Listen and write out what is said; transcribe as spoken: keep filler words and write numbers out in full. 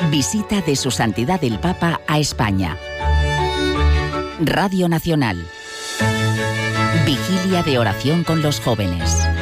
Visita de Su Santidad el Papa a España. Radio Nacional. Vigilia de oración con los jóvenes.